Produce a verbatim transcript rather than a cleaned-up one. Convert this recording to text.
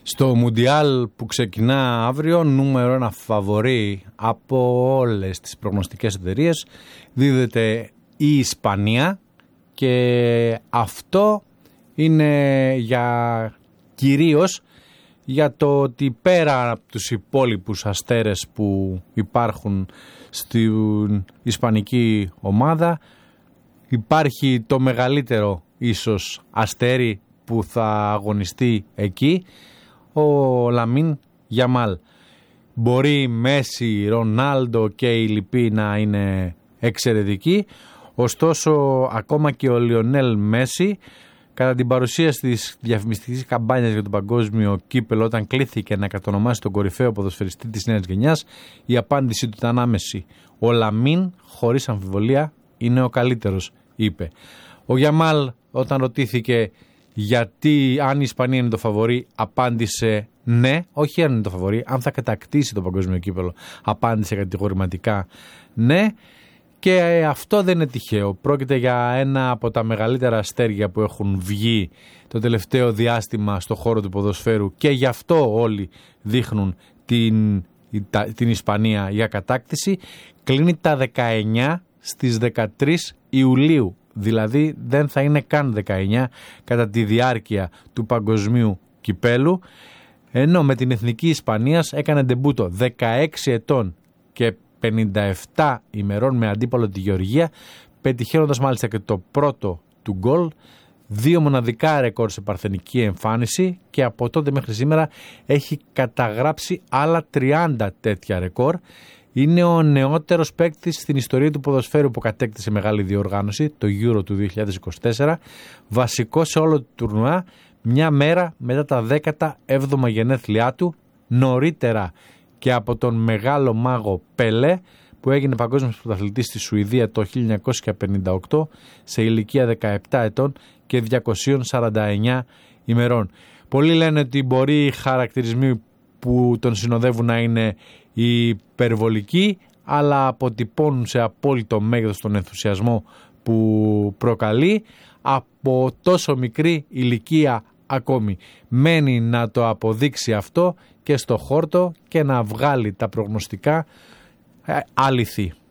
Στο Μουντιάλ που ξεκινά αύριο, νούμερο ένα φαβορί από όλες τις προγνωστικές εταιρείες δίδεται η Ισπανία, και αυτό είναι για κυρίως για το ότι πέρα από τους υπόλοιπους αστέρες που υπάρχουν στην ισπανική ομάδα, υπάρχει το μεγαλύτερο ίσως αστέρι που θα αγωνιστεί εκεί, ο Λαμίν Γιαμάλ. Μπορεί Μέση, Ρονάλντο και οι λοιποί να είναι εξαιρετικοί, ωστόσο ακόμα και ο Λιονέλ Μέση, κατά την παρουσίαση της διαφημιστικής καμπάνιας για το παγκόσμιο κύπελο, όταν κλήθηκε να κατονομάσει τον κορυφαίο ποδοσφαιριστή της νέας γενιάς, η απάντησή του ήταν άμεση. Ο Λαμίν, χωρίς αμφιβολία, είναι ο καλύτερος, είπε. Ο Γιαμάλ, όταν ρωτήθηκε γιατί, αν η Ισπανία είναι το φαβορί, απάντησε ναι, όχι αν είναι το φαβορί, αν θα κατακτήσει το παγκόσμιο κύπελο, απάντησε κατηγορηματικά ναι. Και αυτό δεν είναι τυχαίο. Πρόκειται για ένα από τα μεγαλύτερα αστέρια που έχουν βγει το τελευταίο διάστημα στο χώρο του ποδοσφαίρου, και γι' αυτό όλοι δείχνουν την, την Ισπανία για κατάκτηση. Κλείνει τα δεκαεννιά στις δεκατρείς Ιουλίου, δηλαδή δεν θα είναι καν δεκαεννιά κατά τη διάρκεια του παγκοσμίου κυπέλου, ενώ με την εθνική Ισπανίας έκανε ντεμπούτο δεκαέξι ετών και πενήντα επτά ημερών με αντίπαλο τη Γεωργία, πετυχαίνοντας μάλιστα και το πρώτο του γκολ, δύο μοναδικά ρεκόρ σε παρθενική εμφάνιση, και από τότε μέχρι σήμερα έχει καταγράψει άλλα τριάντα τέτοια ρεκόρ. Είναι ο νεότερος παίκτης στην ιστορία του ποδοσφαίρου που κατέκτησε μεγάλη διοργάνωση, το Euro του δύο χιλιάδες είκοσι τέσσερα, βασικό σε όλο το τουρνουά, μια μέρα μετά τα δέκατα έβδομα γενέθλιά του, νωρίτερα και από τον μεγάλο μάγο Πελέ, που έγινε παγκόσμιος πρωταθλητής στη Σουηδία το χίλια εννιακόσια πενήντα οκτώ σε ηλικία δεκαεπτά ετών και διακόσια σαράντα εννιά ημερών. Πολλοί λένε ότι μπορεί οι χαρακτηρισμοί που τον συνοδεύουν να είναι υπερβολικοί, αλλά αποτυπώνουν σε απόλυτο μέγεθος τον ενθουσιασμό που προκαλεί από τόσο μικρή ηλικία ακόμη. Μένει να το αποδείξει αυτό και στο χόρτο και να βγάλει τα προγνωστικά αληθή.